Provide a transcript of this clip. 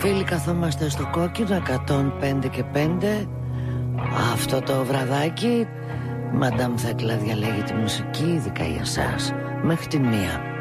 Φίλοι, καθόμαστε στο κόκκινο 105 και 5. Αυτό το βραδάκι Μαντάμ Θέκλα διαλέγει τη μουσική, ειδικά για εσάς, μέχρι τη 1.